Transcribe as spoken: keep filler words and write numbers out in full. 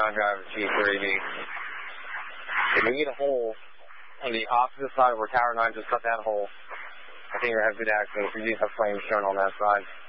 non-driver T three B. If we get a hole on the opposite side where Tower nine just cut that hole, I think we're going to have good access. We do have flames shown on that side.